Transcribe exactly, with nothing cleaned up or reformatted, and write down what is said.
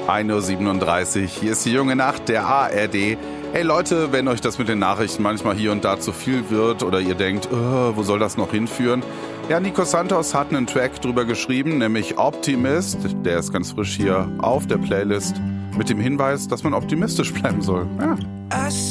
ein Uhr siebenunddreißig, hier ist die junge Nacht der A R D. Hey Leute, wenn euch das mit den Nachrichten manchmal hier und da zu viel wird oder ihr denkt, oh, wo soll das noch hinführen? Ja, Nico Santos hat einen Track drüber geschrieben, nämlich Optimist. Der ist ganz frisch hier auf der Playlist mit dem Hinweis, dass man optimistisch bleiben soll. Ja.